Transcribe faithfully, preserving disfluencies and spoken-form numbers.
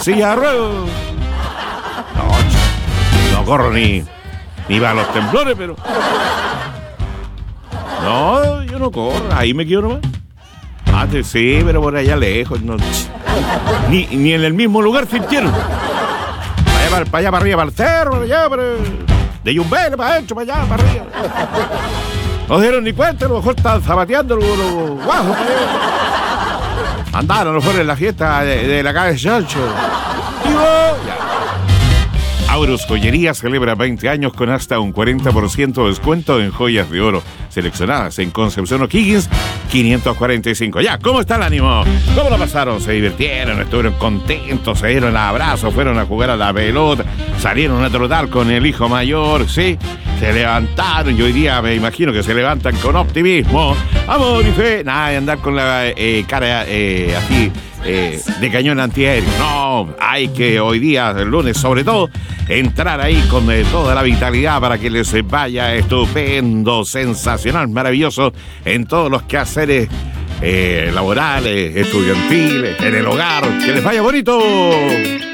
silla de ruedas. No, no corro ni, ni para los temblores, pero... No, yo no corro, ahí me quedo nomás. Ah, sí, pero por allá lejos. No. Ni, ni en el mismo lugar sintieron. Para allá, para, para allá, para arriba, para el cerro, para allá, para... De Yumbel, para adentro, para allá, para arriba. No dieron ni cuenta, a lo mejor estaban zapateando los, los guajos. Andaron, a lo mejor en la fiesta de, de la calle Chancho. Y vos, ya. Aurus Joyería celebra veinte años con hasta un cuarenta por ciento de descuento en joyas de oro seleccionadas en Concepción O'Higgins quinientos cuarenta y cinco. Ya, ¿cómo está el ánimo? ¿Cómo lo pasaron? ¿Se divirtieron? ¿Estuvieron contentos? ¿Se dieron abrazos? ¿Fueron a jugar a la pelota? ¿Salieron a trotar con el hijo mayor? ¿Sí? Se levantaron y hoy día me imagino que se levantan con optimismo, amor y fe. Nada de andar con la eh, cara eh, así eh, de cañón antiaéreo. No, hay que hoy día, el lunes sobre todo, entrar ahí con eh, toda la vitalidad para que les vaya estupendo, sensacional, maravilloso en todos los quehaceres eh, laborales, estudiantiles, en el hogar. Que les vaya bonito.